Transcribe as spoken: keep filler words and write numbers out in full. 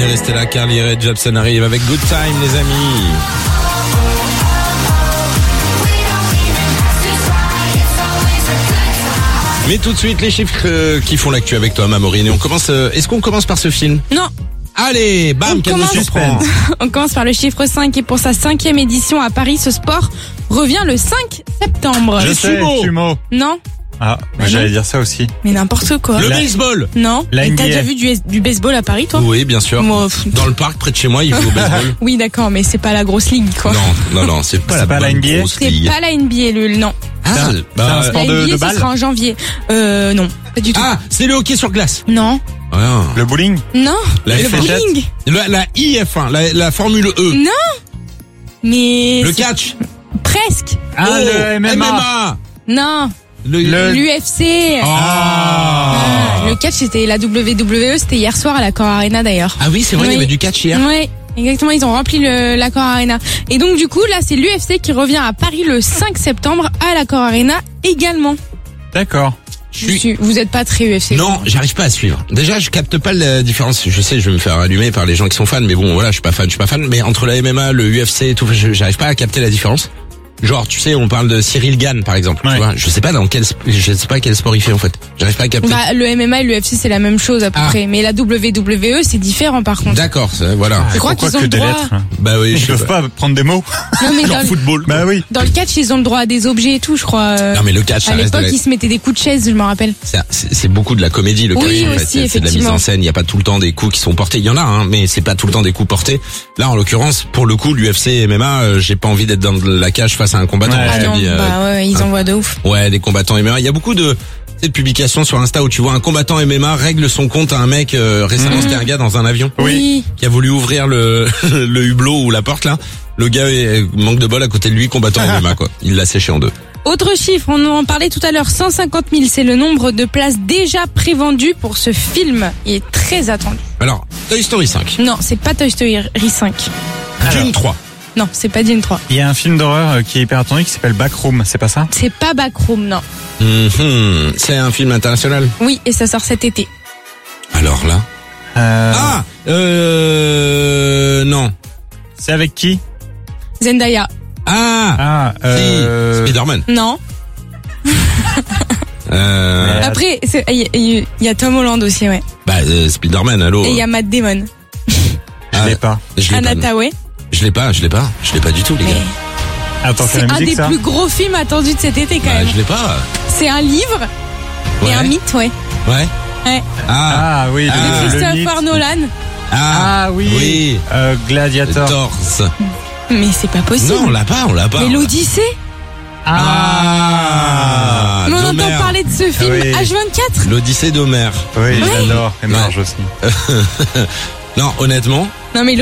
Allez, restez là, Carly Rae Jepsen arrive avec Good Time, les amis. Mais tout de suite, les chiffres euh, qui font l'actu avec toi, Maureen. Et on commence. Euh, est-ce qu'on commence par ce film? Non. Allez, bam, quel me surprend. On commence par le chiffre cinq et pour sa cinquième édition à Paris, ce sport revient le cinq septembre. Je Je sais, sumo. sumo. Non, Ah, Bah j'allais non. dire ça aussi. mais n'importe quoi. Le La- baseball. Non, La mais t'as N B A. déjà vu du, du baseball à Paris, toi? Oui, bien sûr. Moi, pff, Dans le parc près de chez moi, il joue au baseball. Oui, d'accord, mais c'est pas la grosse ligue, quoi. Non, non, non, c'est pas, C'est pas la bonne N B A? grosse C'est ligue. pas la N B A, le non. Ah, C'est un- bah, c'est un La sport N B A, de, de ce balle. sera en janvier. Euh, non, pas du tout. ah, c'est le hockey sur glace. Non, Ah. Le bowling. non, La le F un. bowling. La, la I F un, la, la Formule E. Non, mais Le c'est catch. presque. Ah, Oh, le M M A. Non, Le, Le- l'U F C. Ah. Ah, le catch, c'était la W W E, c'était hier soir à l'Accor Arena d'ailleurs. Ah oui, c'est vrai, il y Oui. avait du catch hier. Ouais, exactement, ils ont rempli le- l'Accor Arena. Et donc du coup, là, c'est l'U F C qui revient à Paris le cinq septembre à l'Accor Arena également. D'accord. Je Je suis... suis- Vous êtes pas très U F C. Non, j'arrive pas à suivre. Déjà, je capte pas la différence. Je sais, je vais me faire allumer par les gens qui sont fans, mais bon, voilà, je suis pas fan, je suis pas fan. Mais entre la M M A, le U F C et tout, je- j'arrive pas à capter la différence. Genre, tu sais, on parle de Cyril Gane, par exemple. Ouais. Tu vois, je sais pas dans quel, sp- je sais pas quel sport il fait en fait. J'arrive pas à capter. Bah, le M M A et l'U F C, c'est la même chose à peu Ah. près. Mais la W W E, c'est différent par contre. D'accord, ça, voilà. Je crois Pourquoi qu'ils ont que le des droit. lettres? Bah oui, Ils je sais peuvent pas. pas prendre des mots. Non, mais Genre dans, le- football. Bah oui. dans le catch, ils ont le droit à des objets et tout, je crois. euh, Non mais le catch, ça à reste de l'époque, la... ils se mettaient des coups de chaise, je me rappelle. c'est c'est- c'est beaucoup de la comédie, le catch. Oui, en fait. aussi, C'est c'est de la mise effectivement. en scène. Il y a pas tout le temps des coups qui sont portés. Il y en a, hein, mais c'est pas tout le temps des coups portés. Là, en l'occurrence, pour le coup, l'U F C et M M A, euh, j'ai pas envie d'être dans la cage face à un combattant. Ouais. Je Ah te non, dis, euh, bah ouais, ils ah. en voient de ouf. Ouais, des combattants M M A. Il y a beaucoup de, tu sais, de publications sur Insta où tu vois un combattant M M A règle son compte à un mec, euh, récemment Mhm. c'était un gars dans un avion Oui. qui a voulu ouvrir le, le hublot ou la porte là. Le gars euh, manque de bol à côté de lui, combattant M M A quoi. Il l'a séché en deux. Autre chiffre, on en parlait tout à l'heure, cent cinquante mille, c'est le nombre de places déjà prévendues pour ce film. Il est très attendu. Alors, Toy Story cinq. Non, c'est pas Toy Story cinq. Alors. Dune trois. Non, c'est pas Dune trois. Il y a un film d'horreur euh, qui est hyper attendu qui s'appelle Backroom, c'est pas ça? C'est pas Backroom, non. Mhm. C'est un film international. Oui, et ça sort cet été. Alors là. Euh, Ah, euh, non. C'est avec qui? Zendaya. Ah, Ah, si, euh... Spider-Man. Non. Euh, Mais- Après, c'est- il y, il y a Tom Holland aussi, ouais. bah, euh, Spider-Man, allô. Et il y a Matt Damon. Je l'ai pas. Je l'ai Anna pas. Tawai. Je l'ai pas, je l'ai pas. Je l'ai pas du tout, les Mais gars. Attends, c'est c'est la un musique des ça? plus gros films attendus de cet été, quand Bah, même. je l'ai pas. C'est un livre et Ouais. un mythe, ouais. Ouais. Ouais. Ah, Ah oui, le, Ah. De le Christopher mythe. Nolan. ah, Ah oui. oui. Euh, Gladiator. Torse. Mais c'est pas possible. Non, on l'a pas, on l'a pas. Mais l'Odyssée. Ah, Mais on entend d'Homère. parler de ce film Oui. H vingt-quatre. L'Odyssée d'Homère. Oui, Ouais. j'adore. Et Marge aussi. Non, honnêtement, Non mais